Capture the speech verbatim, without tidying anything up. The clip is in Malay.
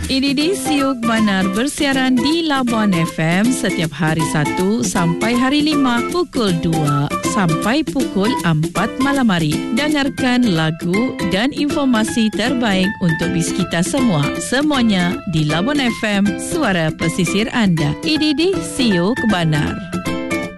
Ini di Siuk Banar bersiaran di Labuan F M setiap hari Sabtu sampai hari lima pukul dua sampai pukul empat malam hari. Dengarkan lagu dan informasi terbaik untuk bis kita semua. Semuanya di Labuan F M, suara pesisir anda. Ini di Siuk Banar.